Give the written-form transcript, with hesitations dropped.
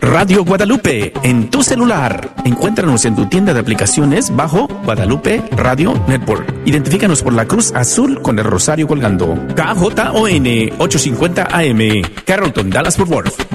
Radio Guadalupe en tu celular. Encuéntranos en tu tienda de aplicaciones bajo Guadalupe Radio Network. Identifícanos por la cruz azul con el rosario colgando. KJON 850 AM, Carrollton, Dallas, Fort Worth.